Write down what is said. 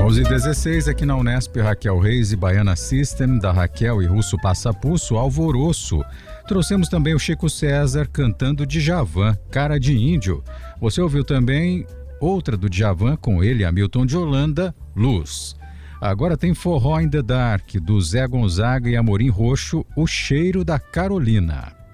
11h16 aqui na Unesp, Raquel Reis e Baiana System, da Raquel e Russo Passapulso, Alvoroço. Trouxemos também o Chico César cantando Djavan, Cara de Índio. Você ouviu também outra do Djavan com ele, Hamilton de Holanda, Luz. Agora tem Forró in the Dark, do Zé Gonzaga e Amorim Roxo, O Cheiro da Carolina.